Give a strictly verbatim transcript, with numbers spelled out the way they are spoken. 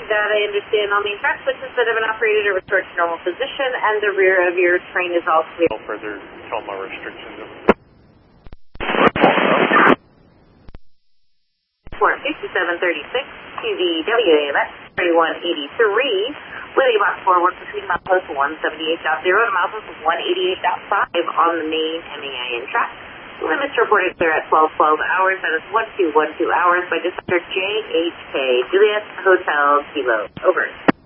That I understand on the track switches that have been operated to restore to normal position, and the rear of your train is all clear. No further coma restrictions. Port fifty-seven thirty-six, Q V W A M S thirty-one eighty-three, with a box forward between milepost one seventy-eight point zero to milepost one eighty-eight point five on the main M A I N track. Limits reported clear at twelve twelve hours, that is one two one two hours by Dispatcher J H K, Juliet Hotel Kilo. Over.